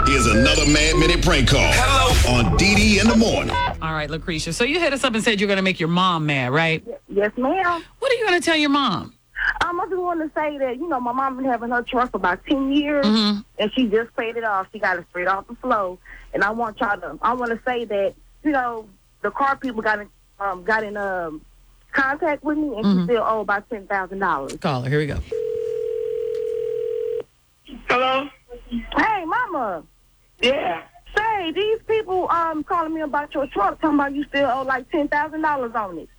Here's another Mad Minute prank call. Hello. On DD in the morning. All right, Lucretia. So you hit us up and said you're going to make your mom mad, right? Yes, ma'am. What are you going to tell your mom? I just want to say that, my mom been having her truck for about 10 years, and she just paid it off. She got it straight off the flow. And I want to say that, the car people got in contact with me, and she still owe about $10,000. Call her. Here we go. Hello? Hey, Mama. Yeah. Say, these people calling me about your truck, talking about you still owe like $10,000 on it.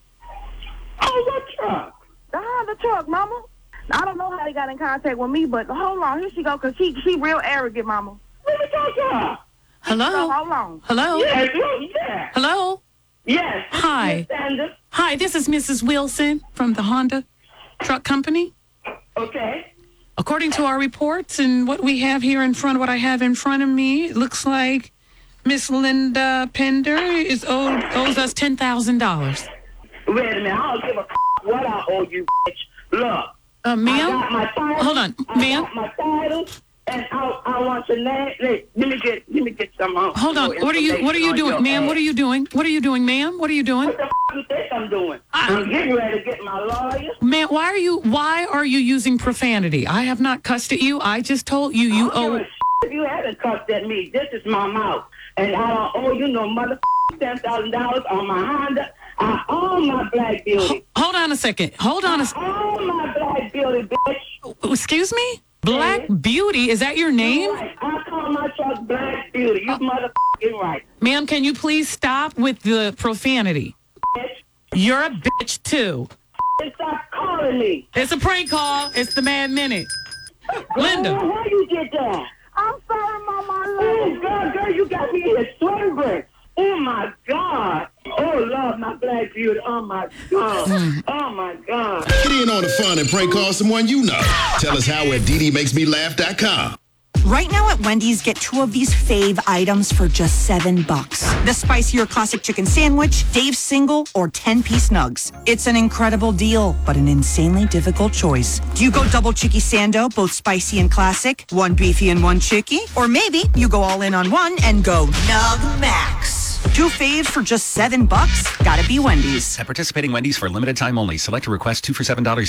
Oh, what truck? The Honda truck, Mama. I don't know how they got in contact with me, but hold on. Here she go, because she real arrogant, Mama. What are you talking about? Hello? So, hold on. Hello? Yes, yeah. Hello? Yes. Hi. Miss Sanders. Hi, this is Mrs. Wilson from the Honda Truck Company. Okay. According to our reports and what I have in front of me, it looks like Miss Linda Pender owes us $10,000. Wait a minute. I don't give a what I owe you, bitch. Look. Ma'am? I got my title. Hold on, ma'am. I got my title, and I want your name. Let me get some. Hold on. What are you doing, ma'am? What are you doing? What are you doing, ma'am? What are you doing? What the you think I'm doing? I'm getting ready to get my lawyer. Ma'am, why are you using profanity? I have not cussed at you. I just told you you owe. If you haven't cussed at me, this is my mouth, and I don't owe you no $10,000 on my Honda. I own my Black Beauty. Hold on a second. I own my Black Beauty, bitch. Excuse me? Black Beauty? Is that your name? Right. I call my truck Black Beauty. You motherfucking right. Ma'am, can you please stop with the profanity? Bitch. You're a bitch, too. Stop calling me. It's a prank call. It's the Mad Minute. Linda. Oh, how you get that? I'm sorry, Mama. I Oh, girl, you got me in a swimmer. Oh, my God. Oh, Lord, my Black Beauty. Oh, my God. Oh, my God. Get in on the fun and prank call someone you know. Tell us how at DDMakesMeLaugh.com. Right now at Wendy's, get 2 of these fave items for just $7. The spicier classic chicken sandwich, Dave's single, or 10-piece nugs. It's an incredible deal, but an insanely difficult choice. Do you go double chicky sando, both spicy and classic, 1 beefy and 1 chicky? Or maybe you go all in on 1 and go Nug Max. 2 faves for just $7? Gotta be Wendy's. At participating Wendy's for a limited time only. Select a request 2 for $7.